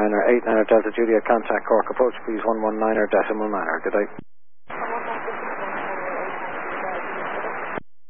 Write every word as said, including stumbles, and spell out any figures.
niner, eight niner Delta Juliet, contact Cork approach, please one one niner decimal niner. Good day.